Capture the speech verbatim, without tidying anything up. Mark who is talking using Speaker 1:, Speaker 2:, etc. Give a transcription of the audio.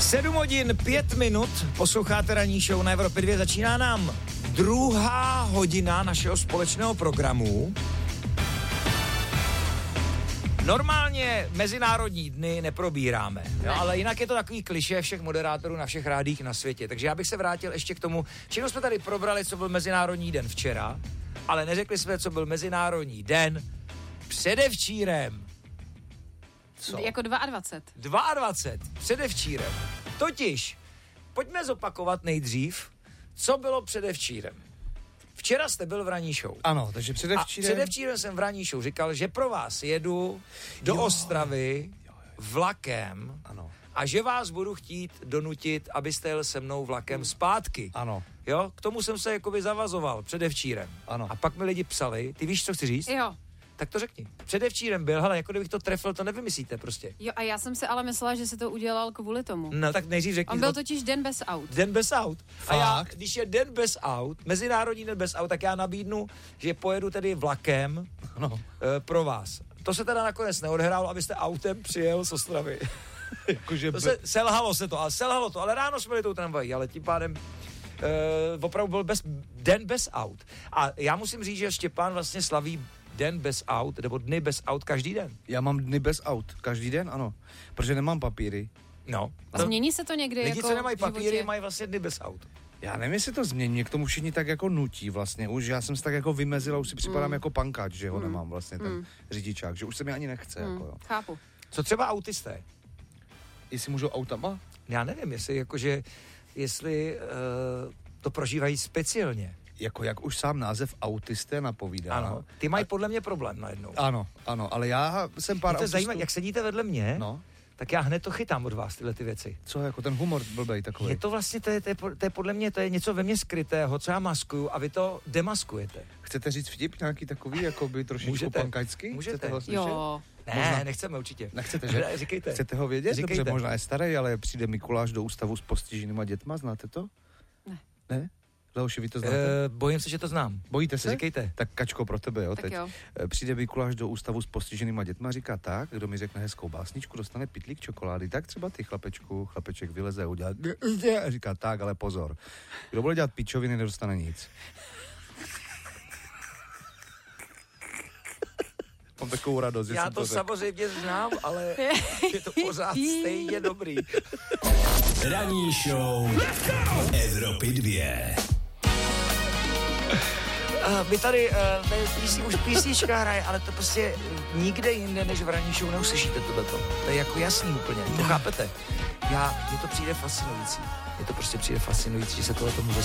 Speaker 1: sedm hodin, pět minut, posloucháte ranní show na Evropě dva, začíná nám druhá hodina našeho společného programu. Normálně mezinárodní dny neprobíráme, jo, ale jinak je to takový klišé všech moderátorů na všech rádích na světě. Takže já bych se vrátil ještě k tomu, všechno jsme tady probrali, co byl mezinárodní den včera, ale neřekli jsme, co byl mezinárodní den předevčírem. Co?
Speaker 2: Jako dvacet dva.
Speaker 1: dvacet dva, předevčírem. Totiž, pojďme zopakovat nejdřív, co bylo předevčírem. Včera jste byl v ranní show.
Speaker 3: Ano, takže předevčírem...
Speaker 1: A předevčírem jsem v ranní show říkal, že pro vás jedu do jo. Ostravy jo, jo. vlakem
Speaker 3: ano.
Speaker 1: a že vás budu chtít donutit, abyste jel se mnou vlakem zpátky.
Speaker 3: Ano.
Speaker 1: Jo, k tomu jsem se jakoby zavazoval předevčírem.
Speaker 3: Ano.
Speaker 1: A pak mi lidi psali, ty víš, co chci říct?
Speaker 2: Jo.
Speaker 1: Tak to řekni. Předevčírem byl, hele, jako kdybych to trefil, to nevymyslíte prostě.
Speaker 2: Jo, a já jsem si ale myslela, že se to udělal kvůli tomu.
Speaker 1: No, tak nejdřív řekni.
Speaker 2: On byl totiž den bez aut.
Speaker 1: Den bez aut.
Speaker 3: Fakt?
Speaker 1: A já, když je den bez aut, mezinárodní den bez aut, tak já nabídnu, že pojedu tedy vlakem
Speaker 3: no.
Speaker 1: e, pro vás. To se teda nakonec neodehrálo, abyste autem přijel z Ostravy.
Speaker 3: Jakože
Speaker 1: to
Speaker 3: be...
Speaker 1: se, selhalo se to, ale selhalo to, ale ráno jsme jeli tou tramvají, ale tím pádem e, opravdu byl bez, den bez aut. A já musím říct, že Štěpán vlastně slaví den bez aut, nebo dny bez aut každý den.
Speaker 3: Já mám dny bez aut, každý den, ano, protože nemám papíry.
Speaker 1: No.
Speaker 2: A změní se to někdy?
Speaker 1: Lidi,
Speaker 2: jako
Speaker 1: co nemají papíry,
Speaker 2: životě?
Speaker 1: mají vlastně dny bez aut.
Speaker 3: Já nevím, jestli to změní, mě k tomu všichni tak jako nutí vlastně, už já jsem se tak jako vymezil a už si připadám mm. jako pankáč, že ho mm. nemám vlastně ten mm. řidičák, že už se mi ani nechce. Mm. Jako, jo.
Speaker 2: Chápu.
Speaker 1: Co třeba autisté?
Speaker 3: Jestli můžou autama?
Speaker 1: Já nevím, jestli jakože, jestli uh, to prožívají speciálně.
Speaker 3: Jako jak už sám název autisté napovídá.
Speaker 1: Ano, ty mají a... podle mě problém najednou.
Speaker 3: Ano, ano, ale já jsem pár
Speaker 1: autistů...
Speaker 3: zajímavé,
Speaker 1: jak sedíte vedle mě, no. tak já hned to chytám od vás, tyhle ty věci.
Speaker 3: Co, jako ten humor blbej takový?
Speaker 1: Je to vlastně, to je, to, je, to je podle mě, to je něco ve mně skrytého, co já maskuju a vy to demaskujete.
Speaker 3: Chcete říct vtip nějaký takový, jako by trošičku pankačský?
Speaker 1: Můžete.
Speaker 3: Ho
Speaker 2: jo.
Speaker 1: Ne,
Speaker 3: možná...
Speaker 1: nechceme určitě.
Speaker 3: Nechcete, že?
Speaker 1: Ne, říkejte.
Speaker 3: Chcete ho vědět?
Speaker 1: Říkejte.
Speaker 3: Dobře, možná je starý, ale přijde Mikuláš do ústavu s postiženýma dětma, znáte to?
Speaker 2: Ne.
Speaker 3: Ne? Leoši, vy to znáte?
Speaker 1: E, bojím se, že to znám.
Speaker 3: Bojíte se?
Speaker 1: Říkejte.
Speaker 3: Tak Kačko pro tebe, jo,
Speaker 2: tak
Speaker 3: teď.
Speaker 2: Jo.
Speaker 3: Přijde Mikuláš do ústavu s postiženýma dětma a říká tak, kdo mi řekne hezkou básničku, dostane pytlík čokolády, tak třeba ty chlapečku, chlapeček vyleze a udělá a říká tak, ale pozor. Kdo bude dělat pičoviny, nedostane nic. Mám takovou radost.
Speaker 1: Já to, to samozřejmě znám, ale je to pořád stejně dobrý.
Speaker 4: Ranní show Evropy dva.
Speaker 1: Uh, my tady, uh, tady písní, už písnička hraje, ale to prostě nikde jinde, než v ranní show neuslyšíte tohleto. To je jako jasný úplně, to chápete? Já, mně to přijde fascinující. Mně to prostě přijde fascinující, že se tohle tomu